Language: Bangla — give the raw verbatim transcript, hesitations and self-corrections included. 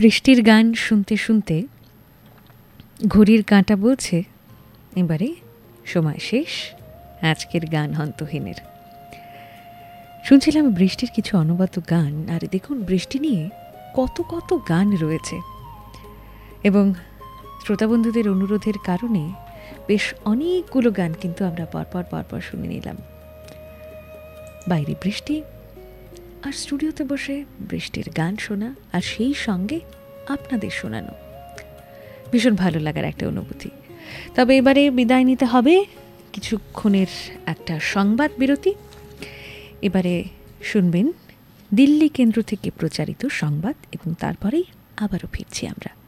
বৃষ্টির গান শুনতে শুনতে ঘড়ির কাঁটা বলছে এবারে সময় শেষ আজকের গান অন্তহীনের। শুনছিলাম বৃষ্টির কিছু অনবদ্য গান, আর দেখুন বৃষ্টি নিয়ে কত কত গান রয়েছে, এবং শ্রোতাবন্ধুদের অনুরোধের কারণে বেশ অনেকগুলো গান কিন্তু আমরা পরপর পরপর শুনে নিলাম। বাইরে বৃষ্টি আর স্টুডিওতে বসে বৃষ্টির গান শোনা, আর সেই সঙ্গে আপনাদের শোনানো, ভীষণ ভালো লাগার একটা অনুভূতি। তবে এবারে বিদায় নিতে হবে, কিছুক্ষণের একটা সংবাদ বিরতি। এবারে শুনবেন দিল্লি কেন্দ্র থেকে প্রচারিত সংবাদ, এবং তারপরেই আবারও ফিরছি আমরা।